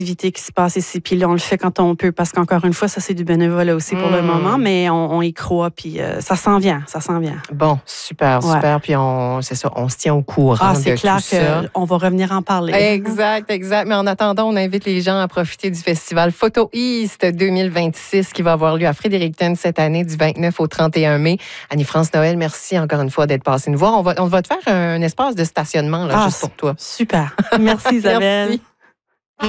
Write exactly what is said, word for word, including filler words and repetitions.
activités qui se passent ici. Puis là, on le fait quand on peut, parce qu'encore une fois, ça, c'est du bénévolat aussi pour mmh. le moment, mais on, on y croit, puis euh, ça s'en vient, ça s'en vient. Bon, super, super. Ouais. Puis on, c'est ça, on se tient au courant ah, c'est de clair tout ça. qu'on va revenir en parler. Exact, exact. Mais en attendant, on invite les gens à profiter du festival Photo East deux mille vingt-six qui va avoir lieu à Fredericton cette année du vingt-neuf au trente et un mai. Annie-France Noël, merci encore une fois d'être passée nous voir. On va, on va te faire un espace de stationnement là, ah, juste pour toi. Super. Merci Isabelle. Merci.